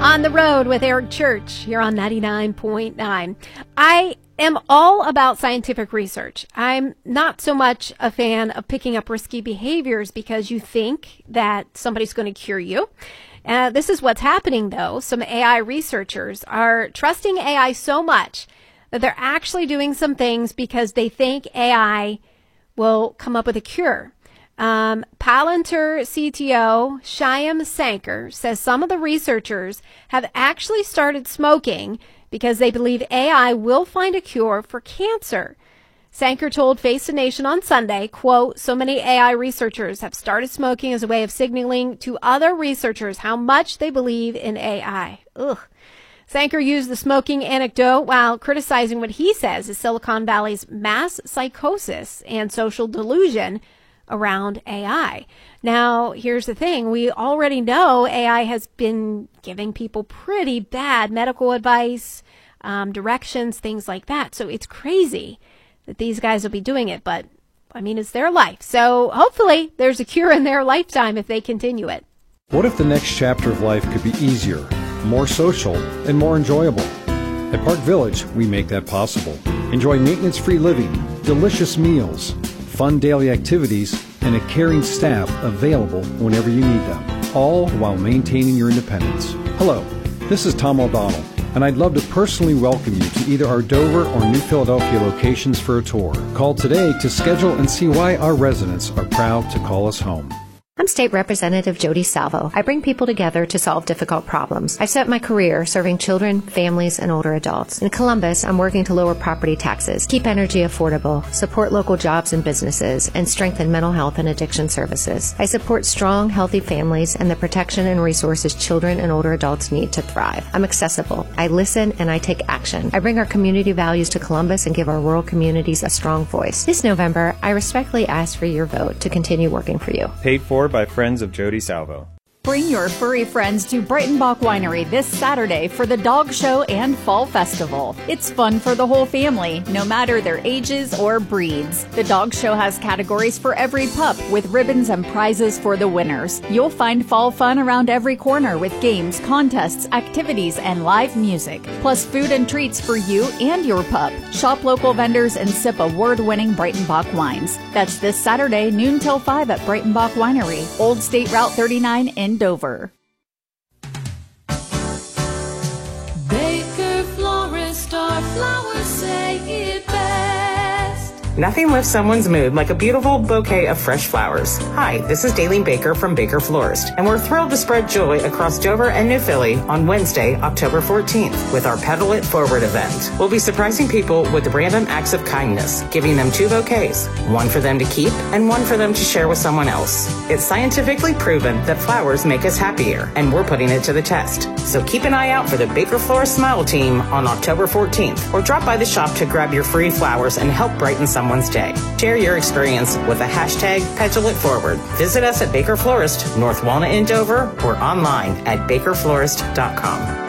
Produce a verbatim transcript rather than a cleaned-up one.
On the Road with Eric Church here on ninety-nine point nine. I am all about scientific research. I'm not so much a fan of picking up risky behaviors because you think that somebody's going to cure you. Uh, this is what's happening, though. Some A I researchers are trusting A I so much that they're actually doing some things because they think A I will come up with a cure. Um, Palantir C T O Shyam Sankar says some of the researchers have actually started smoking because they believe A I will find a cure for cancer. Sankar told Face the Nation on Sunday, quote, so many A I researchers have started smoking as a way of signaling to other researchers how much they believe in A I. Ugh. Sankar used the smoking anecdote while criticizing what he says is Silicon Valley's mass psychosis and social delusion around A I. Now, here's the thing. We already know A I has been giving people pretty bad medical advice, um, directions, things like that. So it's crazy that these guys will be doing it. But, I mean, it's their life. So hopefully there's a cure in their lifetime if they continue it. What if the next chapter of life could be easier, more social, and more enjoyable? At Park Village, we make that possible. Enjoy maintenance-free living, delicious meals, fun daily activities, and a caring staff available whenever you need them, all while maintaining your independence. Hello, this is Tom O'Donnell, and I'd love to personally welcome you to either our Dover or New Philadelphia locations for a tour. Call today to schedule and see why our residents are proud to call us home. I'm State Representative Jody Salvo. I bring people together to solve difficult problems. I've set my career serving children, families, and older adults. In Columbus, I'm working to lower property taxes, keep energy affordable, support local jobs and businesses, and strengthen mental health and addiction services. I support strong, healthy families and the protection and resources children and older adults need to thrive. I'm accessible. I listen and I take action. I bring our community values to Columbus and give our rural communities a strong voice. This November, I respectfully ask for your vote to continue working for you. Paid for by friends of Jody Salvo. Bring your furry friends to Breitenbach Winery this Saturday for the Dog Show and Fall Festival. It's fun for the whole family, no matter their ages or breeds. The Dog Show has categories for every pup with ribbons and prizes for the winners. You'll find fall fun around every corner with games, contests, activities, and live music. Plus food and treats for you and your pup. Shop local vendors and sip award-winning Breitenbach wines. That's this Saturday, noon till five at Breitenbach Winery, Old State Route thirty-nine in Dover. Baker Florist, our flowers say it best. Nothing lifts someone's mood like a beautiful bouquet of fresh flowers. Hi, this is Daleen Baker from Baker Florist, and we're thrilled to spread joy across Dover and New Philly on Wednesday, October fourteenth, with our Petal It Forward event. We'll be surprising people with random acts of kindness, giving them two bouquets, one for them to keep and one for them to share with someone else. It's scientifically proven that flowers make us happier, and we're putting it to the test. So keep an eye out for the Baker Florist Smile Team on October fourteenth, or drop by the shop to grab your free flowers and help brighten someone's day. Share your experience with the hashtag Petal It Forward. Visit us at Baker Florist, North Walnut in Dover, or online at baker florist dot com.